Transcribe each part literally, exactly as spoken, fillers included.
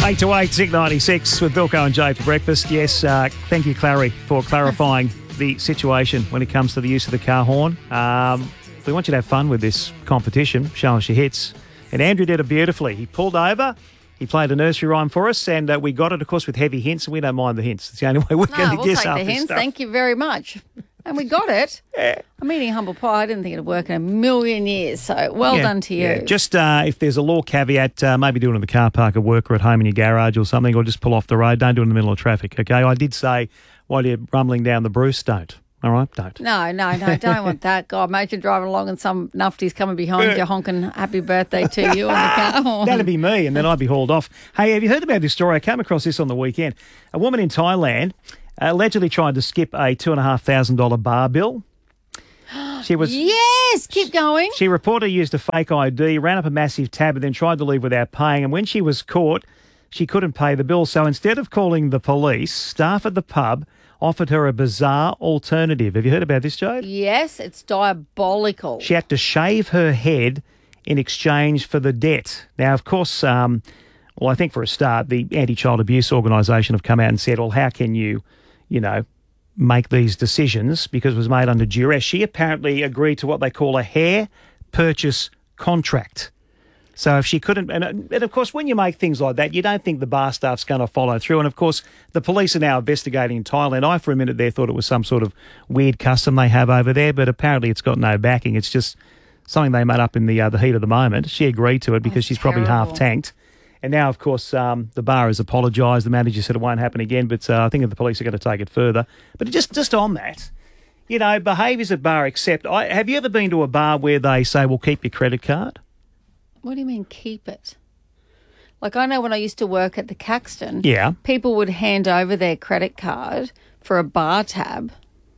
eight to eight, Zig ninety-six with Bilko and Jay for breakfast. Yes, uh, thank you, Clary, for clarifying the situation when it comes to the use of the car horn. Um, we want you to have fun with this competition. Show us your hits. And Andrew did it beautifully. He pulled over, he played a nursery rhyme for us, and uh, we got it, of course, with heavy hints, and we don't mind the hints. It's the only way we're no, going to we'll guess take up the this hints. stuff. Thank you very much. And we got it. Yeah. I'm eating humble pie. I didn't think it'd work in a million years. So well Yeah, done to you. yeah. Just uh, if there's a law caveat, uh, maybe do it in the car park at work or at home in your garage or something, or just pull off the road. Don't do it in the middle of traffic, okay? I did say while you're rumbling down the Bruce, don't. All right? Don't. No, no, no, don't want that. God, mate, you're driving along and some nufty's coming behind you honking happy birthday to you on the car horn. That'd be me, and then I'd be hauled off. Hey, have you heard about this story? I came across this on the weekend. A woman in Thailand allegedly tried to skip a two and a half thousand dollar bar bill. She was Yes, keep going. She reportedly used a fake I D, ran up a massive tab, and then tried to leave without paying. And when she was caught, she couldn't pay the bill. So instead of calling the police, staff at the pub offered her a bizarre alternative. Have you heard about this, Jade? Yes, it's diabolical. She had to shave her head in exchange for the debt. Now, of course, um, well, I think for a start, the anti-child abuse organisation have come out and said, well, how can you, you know, make these decisions, because it was made under duress. She apparently agreed to what they call a hair purchase contract. So if she couldn't, and, and of course, when you make things like that, you don't think the bar staff's going to follow through. And of course, the police are now investigating in Thailand. I, for a minute there, thought it was some sort of weird custom they have over there, but apparently it's got no backing. It's just something they made up in the uh, the heat of the moment. She agreed to it because That's she's probably terrible. half tanked. And now, of course, um, the bar has apologised. The manager said it won't happen again, but uh, I think the police are going to take it further. But just just on that, you know, behaviours at bar except... I, have you ever been to a bar where they say, well, keep your credit card? What do you mean keep it? Like, I know when I used to work at the Caxton, Yeah. people would hand over their credit card for a bar tab,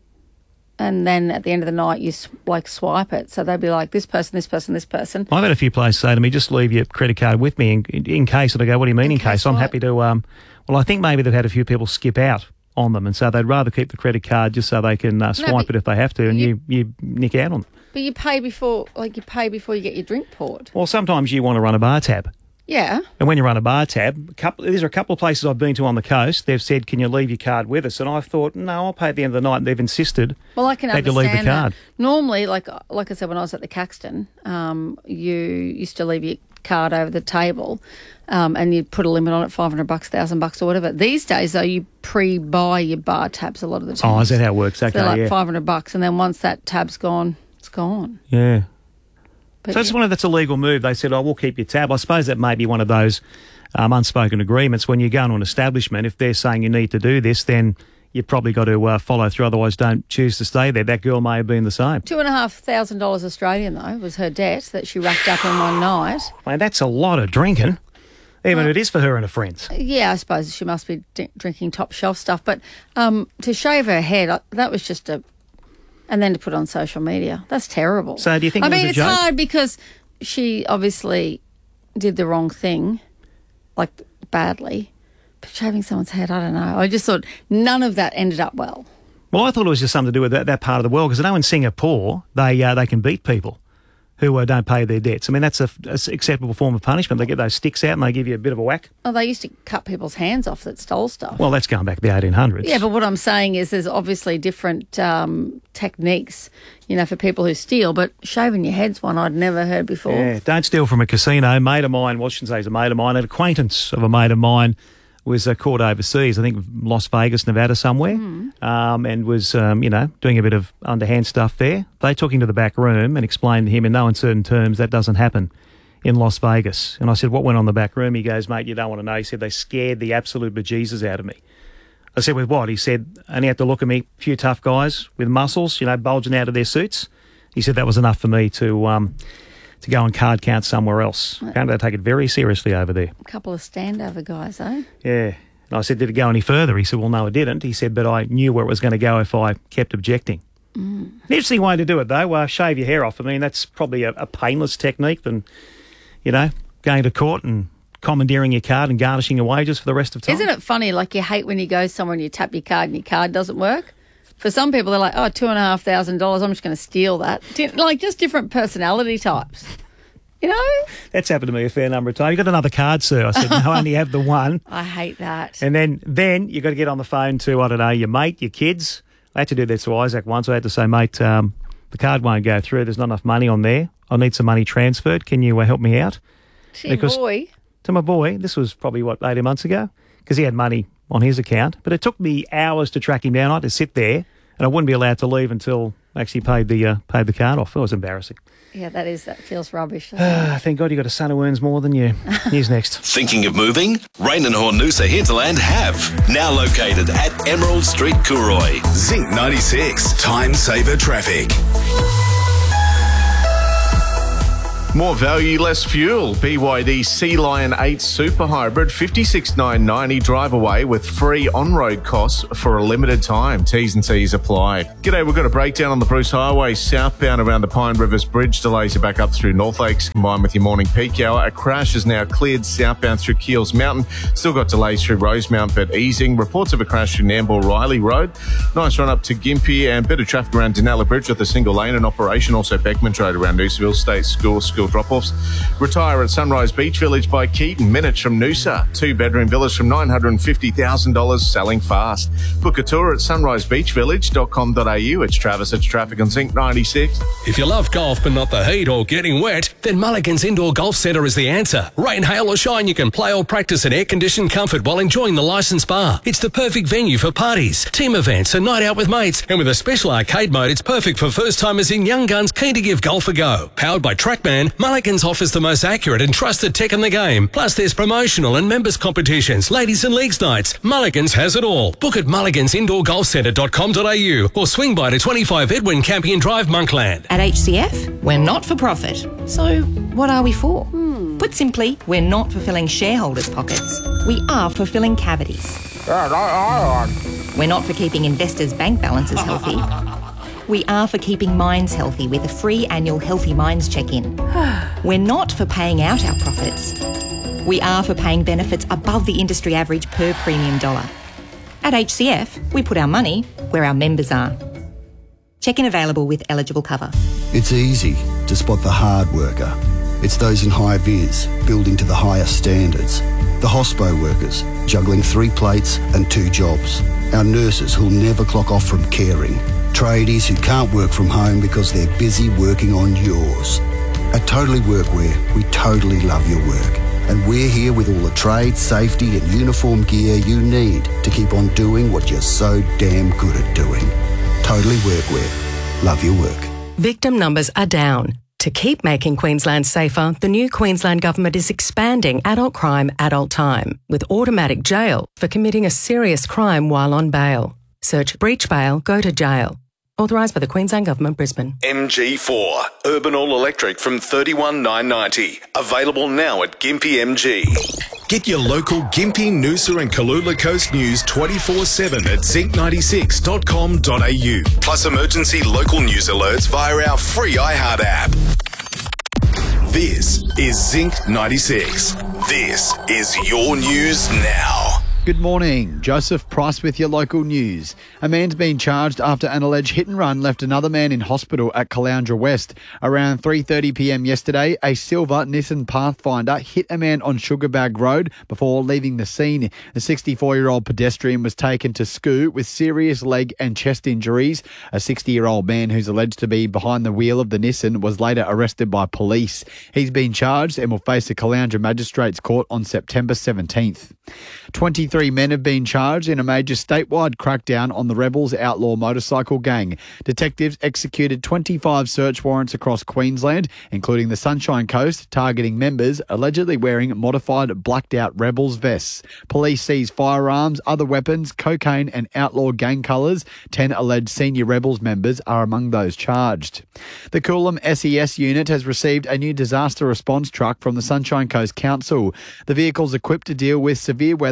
and then at the end of the night you like swipe it. So they'd be like, this person, this person, this person. I've had a few places say to me, just leave your credit card with me in, in, in case. And I go, what do you mean in, In case? case I'm what? happy to... Um, well, I think maybe they've had a few people skip out on them, and so they'd rather keep the credit card just so they can uh, swipe but it if they have to, and you, you- you nick out on them. But you pay before, like you pay before you get your drink poured. Well, sometimes you want to run a bar tab. Yeah. And when you run a bar tab, a couple, there's a couple of places I've been to on the coast. They've said, can you leave your card with us? And I've thought, no, I'll pay at the end of the night. And they've insisted Well, I can they had to understand leave the card. that. Normally, like like I said, when I was at the Caxton, um, you used to leave your card over the table, um, and you'd put a limit on it, five hundred bucks, thousand bucks, or whatever. These days, though, you pre-buy your bar tabs a lot of the time. Oh, is that how it works? Okay, So they're like yeah. five hundred bucks, and then once that tab's gone, it's gone. Yeah. But So it's yeah. one of that's a legal move. They said, oh, we'll keep your tab. I suppose that may be one of those um, unspoken agreements when you go into an establishment. If they're saying you need to do this, then you've probably got to uh, follow through. Otherwise, don't choose to stay there. That girl may have been the same. Two and a half thousand dollars Australian, though, was her debt that she racked up in one night. Man, that's a lot of drinking, even if it is for her and her friends. Yeah, I suppose she must be d- drinking top shelf stuff. But um, to shave her head, I, that was just a... And then to put on social media. That's terrible. So do you think I it was mean, a it's joke? hard because she obviously did the wrong thing, like badly. But shaving someone's head, I don't know. I just thought none of that ended up well. Well, I thought it was just something to do with that, that part of the world, because I know in Singapore they uh, they can beat people who uh, don't pay their debts. I mean, that's a, a acceptable form of punishment. They get those sticks out and they give you a bit of a whack. Oh, they used to cut people's hands off that stole stuff. Well, that's going back to the eighteen hundreds. Yeah, but what I'm saying is there's obviously different um, techniques, you know, for people who steal, but shaving your head's one I'd never heard before. Yeah, don't steal from a casino. A mate of mine, well, I shouldn't say he's a mate of mine, an acquaintance of a mate of mine was uh, caught overseas, I think Las Vegas, Nevada somewhere, Mm. um, and was, um, you know, doing a bit of underhand stuff there. They took him to the back room and explained to him in no uncertain terms that doesn't happen in Las Vegas. And I said, what went on in the back room? He goes, mate, you don't want to know. He said, they scared the absolute bejesus out of me. I said, with what? He said, only had to look at me, a few tough guys with muscles, you know, bulging out of their suits. He said that was enough for me to um, to go and card count somewhere else. Apparently they take it very seriously over there. A couple of standover guys, eh? Yeah. And I said, did it go any further? He said, well, no, it didn't. He said, but I knew where it was going to go if I kept objecting. Mm. An interesting way to do it, though. Uh, shave your hair off. I mean, that's probably a, a painless technique than, you know, going to court and commandeering your card and garnishing your wages for the rest of time. Isn't it funny, like you hate when you go somewhere and you tap your card and your card doesn't work? For some people, they're like, oh, two and a half thousand dollars, I'm just going to steal that. Di- Like just different personality types. You know? That's happened to me a fair number of times. You got another card, sir? I said, no, I only have the one. I hate that. And then then you got to get on the phone to, I don't know, your mate, your kids. I had to do this to Isaac once. I had to say, mate, um, the card won't go through. There's not enough money on there. I need some money transferred. Can you uh, help me out? To your boy? To my boy. This was probably, what, eighteen months ago? Because he had money on his account. But it took me hours to track him down. I had to sit there, and I wouldn't be allowed to leave until I actually paid the uh, paid the card off. It was embarrassing. Yeah, that is. That feels rubbish. Uh, thank God you got a son who earns more than you. Here's next. Thinking of moving? Rain and Hornusa Hinterland have. Now located at Emerald Street, Cooroy. Zinc ninety-six. Time saver traffic. More value, less fuel. B Y D Sea Lion eight Super Hybrid, fifty-six thousand nine hundred ninety dollars drive away with free on-road costs for a limited time. T's and C's apply. G'day, we've got a breakdown on the Bruce Highway southbound around the Pine Rivers Bridge. Delays are back up through North Lakes combined with your morning peak hour. A crash is now cleared southbound through Keels Mountain. Still got delays through Rosemount but easing. Reports of a crash through Nambour Riley Road. Nice run up to Gympie and bit of traffic around Denella Bridge with a single lane in operation. Also Beckman Road around Noosaville State School. School drop-offs. Retire at Sunrise Beach Village by Keaton. Minutes from Noosa. Two-bedroom villas from nine hundred fifty thousand dollars. Selling fast. Book a tour at sunrise beach village dot com dot a u. It's Travis. It's traffic on Zinc ninety-six. If you love golf but not the heat or getting wet, then Mulligan's Indoor Golf Centre is the answer. Rain, hail or shine, you can play or practice in air-conditioned comfort while enjoying the licensed bar. It's the perfect venue for parties, team events, a night out with mates. And with a special arcade mode, it's perfect for first-timers and young guns keen to give golf a go. Powered by TrackMan, Mulligan's offers the most accurate and trusted tech in the game. Plus, there's promotional and members competitions, ladies and leagues nights. Mulligan's has it all. Book at mulligans indoor golf centre dot com dot a u or swing by to twenty-five Edwin Campion Drive, Monkland. At H C F, we're not for profit. So, what are we for? Hmm. Put simply, we're not fulfilling shareholders' pockets. We are fulfilling cavities. We're not for keeping investors' bank balances healthy. We are for keeping minds healthy with a free annual Healthy Minds check-in. We're not for paying out our profits. We are for paying benefits above the industry average per premium dollar. At H C F, we put our money where our members are. Check-in available with eligible cover. It's easy to spot the hard worker. It's those in high vis, building to the highest standards. The hospo workers, juggling three plates and two jobs. Our nurses who'll never clock off from caring. Tradies who can't work from home because they're busy working on yours. At Totally Workwear, we totally love your work. And we're here with all the trade, safety and uniform gear you need to keep on doing what you're so damn good at doing. Totally Workwear. Love your work. Victim numbers are down. To keep making Queensland safer, the new Queensland Government is expanding adult crime, adult time, with automatic jail for committing a serious crime while on bail. Search breach bail, go to jail. Authorised by the Queensland Government, Brisbane. M G four. Urban All Electric from thirty-one thousand nine hundred ninety dollars. Available now at Gympie M G. Get your local Gympie, Noosa and Kalula Coast news twenty-four seven at zinc ninety-six dot com dot a u. Plus emergency local news alerts via our free iHeart app. This is Zinc ninety-six. This is your news now. Good morning. Joseph Price with your local news. A man's been charged after an alleged hit and run left another man in hospital at Caloundra West. Around three thirty p m yesterday, a silver Nissan Pathfinder hit a man on Sugarbag Road before leaving the scene. The sixty-four-year-old pedestrian was taken to S C O with serious leg and chest injuries. A sixty-year-old man who's alleged to be behind the wheel of the Nissan was later arrested by police. He's been charged and will face the Caloundra Magistrates Court on September seventeenth. twenty-three men have been charged in a major statewide crackdown on the Rebels outlaw motorcycle gang. Detectives executed twenty-five search warrants across Queensland, including the Sunshine Coast, targeting members allegedly wearing modified blacked-out Rebels vests. Police seized firearms, other weapons, cocaine and outlaw gang colours. Ten alleged senior Rebels members are among those charged. The Coolum S E S unit has received a new disaster response truck from the Sunshine Coast Council. The vehicle's equipped to deal with severe weather and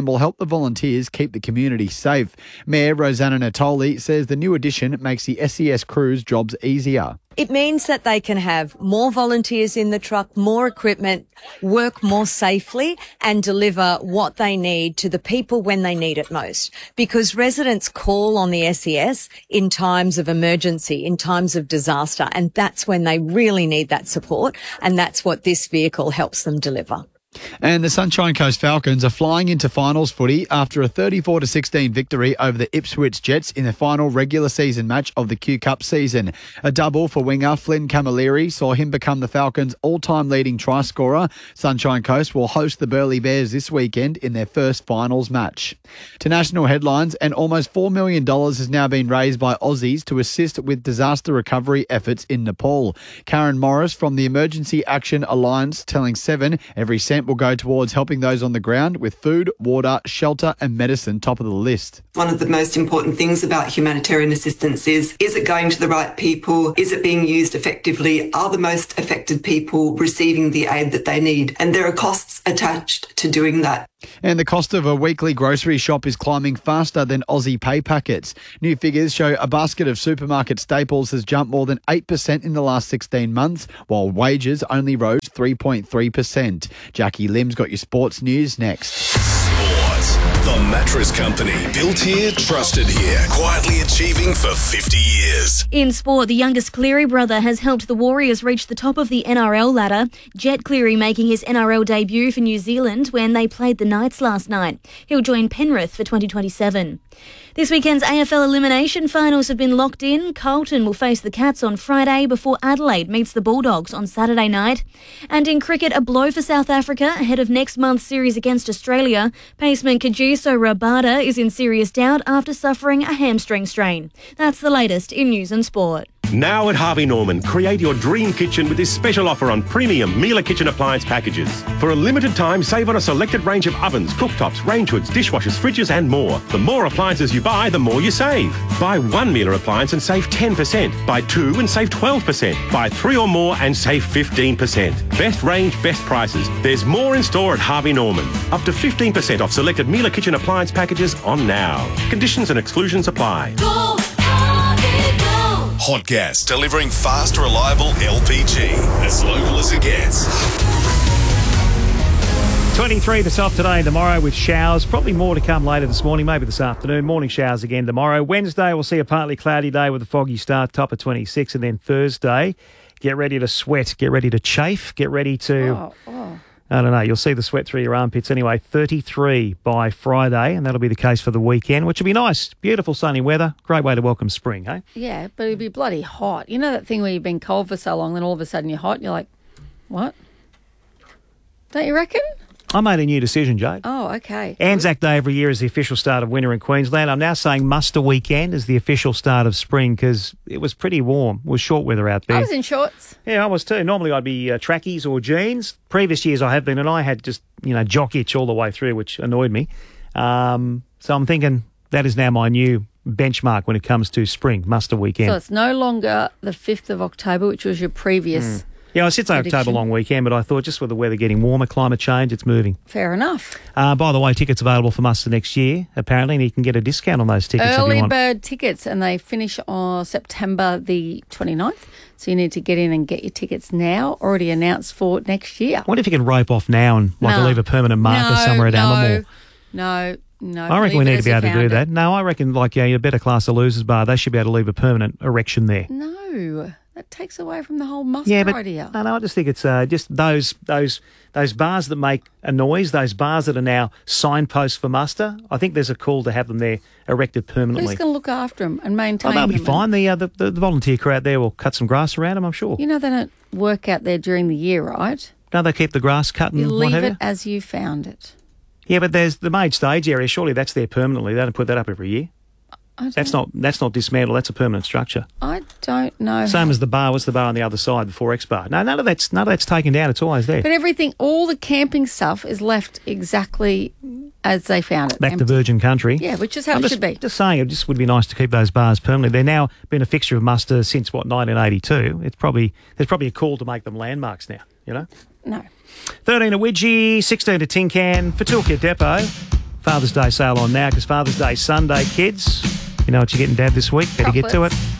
will help the volunteers keep the community safe. Mayor Rosanna Natoli says the new addition makes the S E S crews' jobs easier. It means that they can have more volunteers in the truck, more equipment, work more safely and deliver what they need to the people when they need it most. Because residents call on the S E S in times of emergency, in times of disaster, and that's when they really need that support, and that's what this vehicle helps them deliver. And the Sunshine Coast Falcons are flying into finals footy after a thirty-four to sixteen victory over the Ipswich Jets in the final regular season match of the Q Cup season. A double for winger Flynn Camilleri saw him become the Falcons' all-time leading try scorer. Sunshine Coast will host the Burleigh Bears this weekend in their first finals match. To national headlines, and almost four million dollars has now been raised by Aussies to assist with disaster recovery efforts in Nepal. Karen Morris from the Emergency Action Alliance telling Seven every cent will go towards helping those on the ground with food, water, shelter and medicine top of the list. One of the most important things about humanitarian assistance is, is it going to the right people? Is it being used effectively? Are the most affected people receiving the aid that they need? And there are costs attached to doing that. And the cost of a weekly grocery shop is climbing faster than Aussie pay packets. New figures show a basket of supermarket staples has jumped more than eight percent in the last sixteen months, while wages only rose three point three percent. Jackie Lim's got your sports news next. The Mattress Company. Built here, trusted here. Quietly achieving for fifty years. In sport, the youngest Cleary brother has helped the Warriors reach the top of the N R L ladder. Jet Cleary making his N R L debut for New Zealand when they played the Knights last night. He'll join Penrith for twenty twenty-seven. This weekend's A F L elimination finals have been locked in. Carlton will face the Cats on Friday before Adelaide meets the Bulldogs on Saturday night. And in cricket, a blow for South Africa ahead of next month's series against Australia. Paceman Kagiso Rabada is in serious doubt after suffering a hamstring strain. That's the latest in news and sport. Now at Harvey Norman, create your dream kitchen with this special offer on premium Miele kitchen appliance packages. For a limited time, save on a selected range of ovens, cooktops, range hoods, dishwashers, fridges and more. The more appliances you buy, the more you save. Buy one Miele appliance and save ten percent. Buy two and save twelve percent. Buy three or more and save fifteen percent. Best range, best prices. There's more in store at Harvey Norman. Up to fifteen percent off selected Miele kitchen appliance packages on now. Conditions and exclusions apply. Go, Harvey, go. Hot Gas, delivering fast, reliable L P G. As local as it gets. twenty-three this off today and tomorrow with showers. Probably more to come later this morning, maybe this afternoon. Morning showers again tomorrow. Wednesday, we'll see a partly cloudy day with a foggy start, top of twenty-six. And then Thursday, get ready to sweat, get ready to chafe, get ready to... Oh, oh. I don't know. You'll see the sweat through your armpits anyway. thirty-three by Friday, and that'll be the case for the weekend, which will be nice. Beautiful sunny weather. Great way to welcome spring, hey? Yeah, but it'd be bloody hot. You know that thing where you've been cold for so long, then all of a sudden you're hot, and you're like, what? Don't you reckon? I made a new decision, Jade. Oh, okay. Anzac Day every year is the official start of winter in Queensland. I'm now saying muster weekend is the official start of spring because it was pretty warm. It was short weather out there. I was in shorts. Yeah, I was too. Normally I'd be uh, trackies or jeans. Previous years I have been, and I had just, you know, jock itch all the way through, which annoyed me. Um, so I'm thinking that is now my new benchmark when it comes to spring, muster weekend. So it's no longer the fifth of October, which was your previous... Mm. Yeah, I said it's October long weekend, but I thought just with the weather getting warmer, climate change, it's moving. Fair enough. Uh, by the way, tickets available for muster next year, apparently, and you can get a discount on those tickets Early if you want. bird tickets, and they finish on September the twenty-ninth. So you need to get in and get your tickets now, already announced for next year. I wonder if you can rope off now and like No. leave a permanent marker no, somewhere at no, Ammermoor. No, no. I reckon we leave it need to as be you able to do found that. it. No, I reckon like yeah, a better class of losers bar, they should be able to leave a permanent erection there. No, that takes away from the whole muster Yeah, but idea. no, no, I just think it's uh, just those those those bars that make a noise, those bars that are now signposts for muster. I think there's a call to have them there erected permanently. Who's going to look after them and maintain Oh, they'll them? be fine. The, uh, the, the the volunteer crew out there will cut some grass around them, I'm sure. You know they don't work out there during the year, right? No, they keep the grass cut and You what leave have it you. as you found it. Yeah, but there's the main stage area. Surely that's there permanently. They don't put that up every year. I don't, That's not that's not dismantled. That's a permanent structure. I don't know. Same as the bar. What's the bar on the other side? The four X bar. No, none of that's none of that's taken down. It's always there. But everything, all the camping stuff is left exactly as they found it. Back empty. to virgin country. Yeah, which is how I'm it just, should be. Just saying, it just would be nice to keep those bars permanently. They're now been a fixture of muster since what nineteen eighty-two. It's probably there's probably a call to make them landmarks now. You know. No. Thirteen to Widgie, sixteen to Tin Can for Toolkit Depot. Father's Day sale on now because Father's Day Sunday, kids. You know what you're getting, Dad, this week? Better get to it.